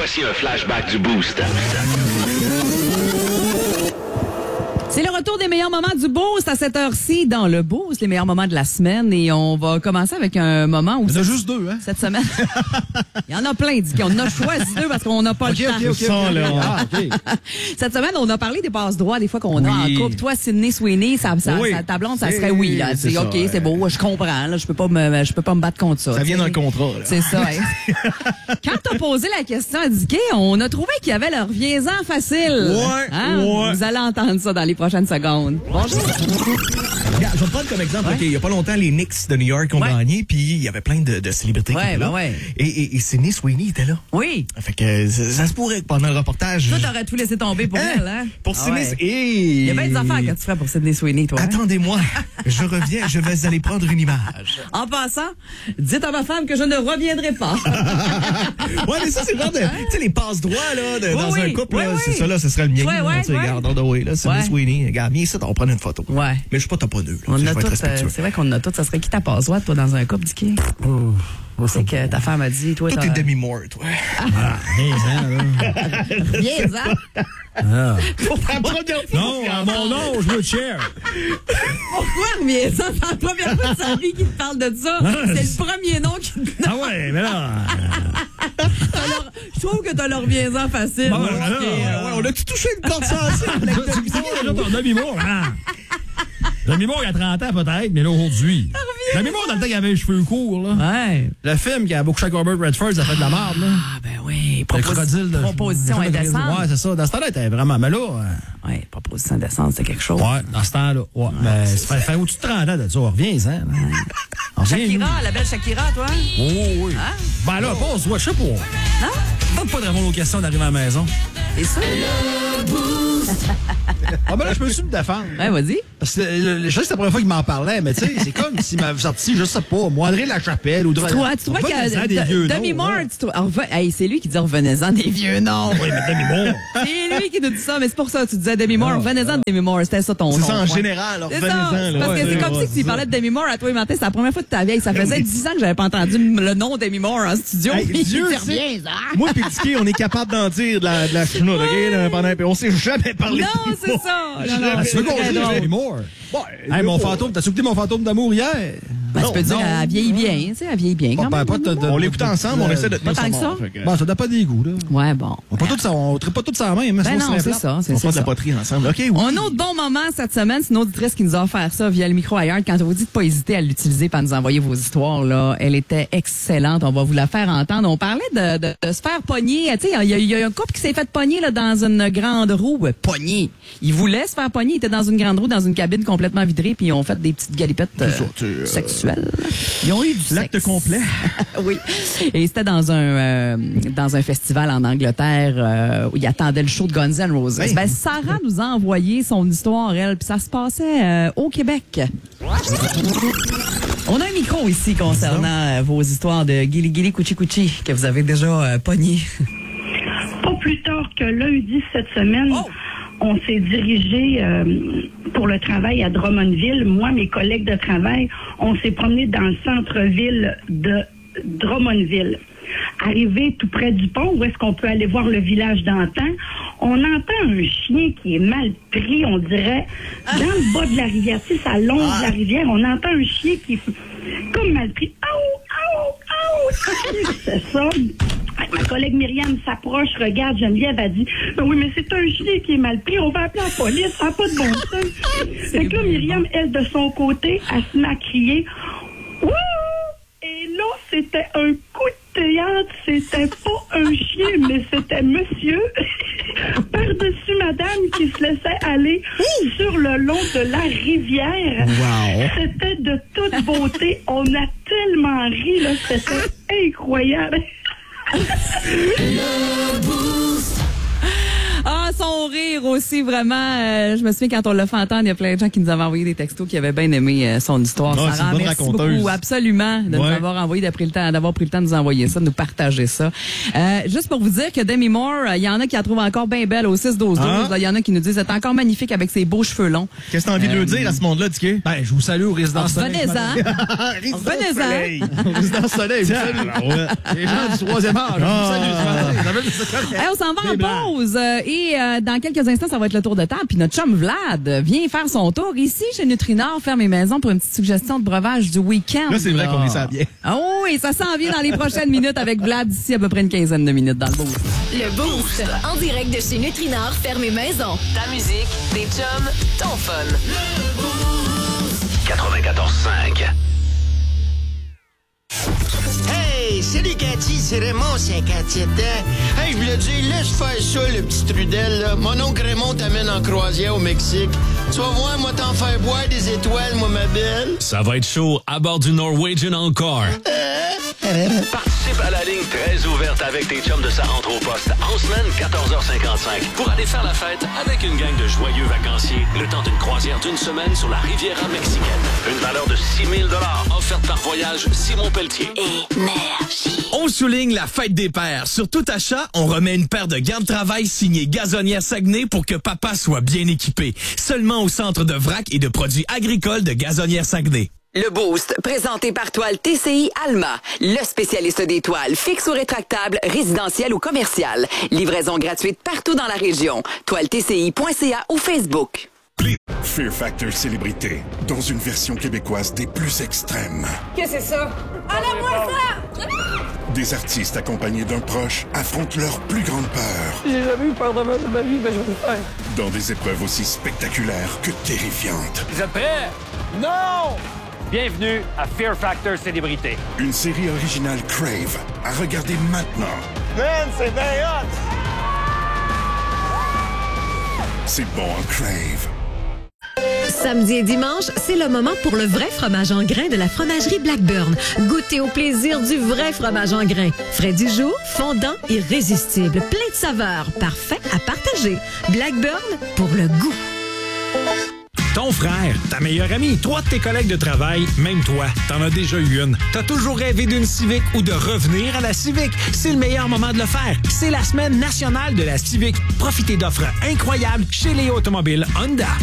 Voici un flashback du Boost. C'est le retour des meilleurs moments du Boost à cette heure-ci dans le Boost, les meilleurs moments de la semaine. Et on va commencer avec un moment où... Il y en a juste deux, hein? Cette semaine. Il y en a plein, Dicky. On a choisi deux parce qu'on n'a pas le temps. Cette semaine, on a parlé des passe-droits, des fois qu'on a en couple. Toi, Sydney Sweeney, ta blonde, ça serait oui. Là. C'est OK, c'est beau, je comprends. Là, je peux pas me battre contre ça. Ça vient dans le contrat. Là. C'est ça. Hein? Quand t'as posé la question à Dicky, on a trouvé qu'il y avait leur reviens-en facile. Ouais, hein? ouais. Vous allez entendre ça dans les prochaines secondes. Bonjour. Regarde, je vais te prendre comme exemple. Il y a pas longtemps, les Knicks de New York ont gagné, puis il y avait plein de célébrités qui étaient là. Et Sydney Sweeney était là. Oui. Fait que ça se pourrait que pendant le reportage... Toi, t'aurais tout laissé tomber pour elle, hein? Pour Sydney... Il y a bien des affaires que tu ferais pour Sydney Sweeney, toi. Attendez-moi, je reviens, je vais aller prendre une image. En passant, dites à ma femme que je ne reviendrai pas. Ouais, mais ça, c'est le genre de... Tu sais, les passe-droits, là, dans un couple, là, c'est ça, là, ce serait le mien. Regarde, là, Sydney Sweeney. Regarde, viens ici, on va prendre une photo. Ouais. Mais je suis pas taponeux, là. C'est vrai qu'on a tous. Ça serait qui ta passe-droite, toi, dans un couple, Dicky? C'est que ta femme a dit, toi, t'es Demi-Moore, toi. Viens-en. Pour ta première fois. Non, à mon nom, je veux cher. Pourquoi reviens-en? C'est la première fois de sa vie qu'il te parle de ça. C'est le premier nom qu'il te donne. Ah ouais, mais là... Je trouve que t'as leur reviens-en facile. Bon, on a-tu touché une corde sensible? C'est déjà ton demi-moore, hein? Demi-Moore, il y a 30 ans peut-être, mais là, aujourd'hui. Demi-Moore, dans le temps, il avait les cheveux courts, là. Ouais. Le film qui a beaucoup chez Robert Redford, ça fait de la merde, là. Ah, ben oui. Proposition indécente. Ouais, c'est ça. Dans ce temps-là, t'es vraiment... Mais là... Ouais, proposition indécente, c'est quelque chose. Ouais, dans ce temps-là. Ouais. Mais ça fait au-dessus de 30 ans de ça. Reviens-en. Shakira, la belle Shakira, toi? Oh, oui. Hein? Ben là, pose-toi, je sais pas. Non? Donne pas de répondre aux questions d'arriver à la maison. C'est ça? Ah ben là, je me suis me défendre. Ouais, vas-y. Parce que je sais que c'est la première fois qu'il m'en parlait, mais tu sais, c'est comme s'il m'avait sorti, je sais pas, moi, André Lachapelle ou... Tu trouves qu'il y a Demi-Moore, c'est lui qui dit revenez-en des vieux noms. Oui, mais Demi-Moore. C'est lui qui nous dit ça, mais c'est pour ça que tu disais Demi-Moore, revenez-en de Demi-Moore, c'était ça ton nom. C'est ça en général, revenez-en. Parce que c'est comme si tu parlais de Demi-Moore à toi et Martin, c'est la première fois de ta vie. Ça faisait 10 ans que j'avais pas entendu le nom Demi-Moore en studio. Moi et Dicky, on est capable d'en dire de la chenoute, OK? Pendant on s'est jamais parlé. Non, c'est ça. Tu veux qu'on dise Demi-Moore? Hey, mon fantôme, t'as écouté mon fantôme d'amour hier? Ben, tu peux dire, elle vieillit bien, tu sais, elle vieillit bien. On l'écoute ensemble, on essaie de tenir ça mort. Bon, ça n'a pas des goûts, là. Ouais, bon. On ne traite pas tout ça en même. Ben non, c'est ça. On fait de la poterie ensemble. OK, oui. Un autre bon moment cette semaine, c'est une auditrice qui nous a offert ça via le micro ailleurs. Quand on vous dit de pas hésiter à l'utiliser pour nous envoyer vos histoires, là, elle était excellente. On va vous la faire entendre. On parlait de se faire pogner. Tu sais, il y a un couple qui s'est fait pogner là, dans une grande roue. Pogner. Il voulait se faire pogner. Il était dans une grande roue, dans une cabine complètement vidrée, puis ils ont fait des petites galipettes sexuelles. Ils ont eu du l'acte complet. Oui. Et c'était dans un festival en Angleterre où ils attendaient le show de Guns N' Roses. Hey. Ben, Sarah nous a envoyé son histoire, elle, puis ça se passait au Québec. On a un micro ici concernant vos histoires de Gili Gili Couchi Couchi que vous avez déjà pogné. Pas plus tard que lundi cette semaine, on s'est dirigé pour le travail à Drummondville. Moi, mes collègues de travail, on s'est promené dans le centre-ville de Drummondville. Arrivé tout près du pont, où est-ce qu'on peut aller voir le village d'antan, on entend un chien qui est mal pris, on dirait, dans le bas de la rivière. Tu sais, ça longe la rivière, on entend un chien qui est comme mal pris. C'est ça. Ma collègue Myriam s'approche, regarde, Geneviève a dit « Oui, mais c'est un chien qui est mal pris, on va appeler la police, ça n'a pas de bon sens. » Fait que là, Myriam, elle, de son côté, elle se met à crier « Wouh! » Et là, c'était un coup de théâtre, c'était pas un chien, mais c'était monsieur par-dessus madame qui se laissait aller sur le long de la rivière. Wow. C'était de toute beauté. On a tellement ri, là, c'était incroyable. Ah, son rire aussi, vraiment. Je me souviens quand on l'a fait entendre, il y a plein de gens qui nous avaient envoyé des textos qui avaient bien aimé son histoire. Sarah, merci beaucoup, absolument, de nous avoir envoyé, d'avoir pris le temps de nous envoyer ça, de nous partager ça. Juste pour vous dire que Demi Moore, il y en a qui la trouvent encore bien belle au 6-12-12. Il y en a qui nous disent, elle est encore magnifique avec ses beaux cheveux longs. Qu'est-ce que t'as envie de lui dire à ce monde-là, Dicky? Ben, je vous salue au Résidence Soleil. Revenez-en. Résidence Soleil, vous salue. Les gens du 3e âge, on s'en va en pause et dans quelques instants, ça va être le tour de table. Puis notre chum Vlad vient faire son tour ici chez Nutrinor, Ferme et Maison, pour une petite suggestion de breuvage du week-end. Là, c'est vrai qu'on est ça bien. Oh oui, ça s'en vient dans les prochaines minutes avec Vlad d'ici à peu près une quinzaine de minutes dans le Boost. Le Boost, en direct de chez Nutrinor, Ferme et Maison. Ta musique, tes chums, ton fun. 94.5. Hey, salut Cathy, c'est Raymond, 57 ans. Hey, je voulais dire, laisse faire ça, le petit Trudel, là. Mon oncle Raymond t'amène en croisière au Mexique. Tu vas voir, moi, t'en faire boire des étoiles, moi, ma belle. Ça va être chaud à bord du Norwegian Encore. Participe à la ligne très ouverte avec tes chums de sa rentre au poste en semaine 14h55 pour aller faire la fête avec une gang de joyeux vacanciers le temps d'une croisière d'une semaine sur la Riviera mexicaine. Une valeur de 6 000 offerte par Voyage Simon Pelletier. Énergie. On souligne la fête des pères. Sur tout achat, on remet une paire de gants de travail signés Gazonnière Saguenay pour que papa soit bien équipé. Seulement au centre de vrac et de produits agricoles de Gazonnière Saguenay. Le Boost, présenté par Toile TCI Alma, le spécialiste des toiles fixes ou rétractables, résidentielles ou commerciales. Livraison gratuite partout dans la région. ToileTCI.ca ou Facebook. Fear Factor Célébrité, dans une version québécoise des plus extrêmes. Qu'est-ce que c'est ça? Enlève-moi ça! Des artistes accompagnés d'un proche affrontent leur plus grande peur. J'ai jamais eu peur de ma vie, mais je vais le faire. Dans des épreuves aussi spectaculaires que terrifiantes. Vous êtes prêts? Non! Bienvenue à Fear Factor Célébrité. Une série originale Crave à regarder maintenant. Man, c'est bien hot! C'est bon en Crave. Samedi et dimanche, c'est le moment pour le vrai fromage en grains de la fromagerie Blackburn. Goûtez au plaisir du vrai fromage en grains. Frais du jour, fondant, irrésistible, plein de saveurs, parfait à partager. Blackburn pour le goût. Ton frère, ta meilleure amie, trois de tes collègues de travail, même toi, t'en as déjà eu une. T'as toujours rêvé d'une Civic ou de revenir à la Civic. C'est le meilleur moment de le faire. C'est la semaine nationale de la Civic. Profitez d'offres incroyables chez les automobiles Honda.